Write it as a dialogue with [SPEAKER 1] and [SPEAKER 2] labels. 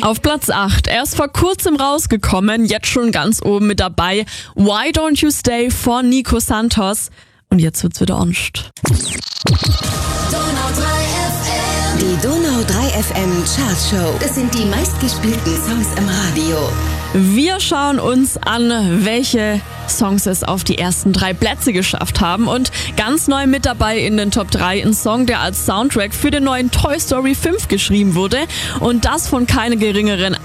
[SPEAKER 1] Auf Platz 8, erst vor kurzem rausgekommen, jetzt schon ganz oben mit dabei. Why Don't You Stay von Nico Santos. Und jetzt wird's wieder ernst.
[SPEAKER 2] Die Donau 3 FM Chartshow. Das sind die meistgespielten Songs im Radio.
[SPEAKER 1] Wir schauen uns an, welche Songs es auf die ersten 3 Plätze geschafft haben. Und ganz neu mit dabei in den Top 3 ein Song, der als Soundtrack für den neuen Toy Story 5 geschrieben wurde. Und das von keiner geringeren